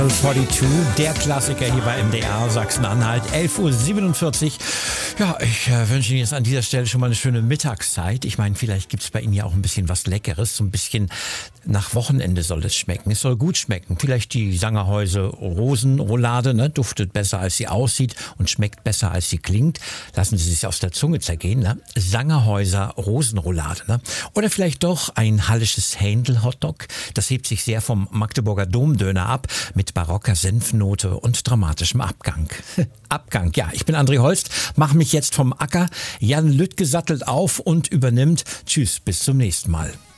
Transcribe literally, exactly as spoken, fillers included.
zweiundvierzig, der Klassiker hier bei M D R Sachsen-Anhalt, elf Uhr siebenundvierzig. Ja, ich äh, wünsche Ihnen jetzt an dieser Stelle schon mal eine schöne Mittagszeit. Ich meine, vielleicht gibt es bei Ihnen ja auch ein bisschen was Leckeres. So ein bisschen nach Wochenende soll es schmecken. Es soll gut schmecken. Vielleicht die Sangerhäuser Rosenroulade, ne? Duftet besser, als sie aussieht und schmeckt besser, als sie klingt. Lassen Sie sich aus der Zunge zergehen. Ne? Sangerhäuser Rosenroulade. Ne? Oder vielleicht doch ein hallisches Händel-Hotdog. Das hebt sich sehr vom Magdeburger Domdöner ab, mit barocker Senfnote und dramatischem Abgang. Abgang, ja, ich bin André Holst, mache mich jetzt vom Acker. Jan Lüttke sattelt auf und übernimmt. Tschüss, bis zum nächsten Mal.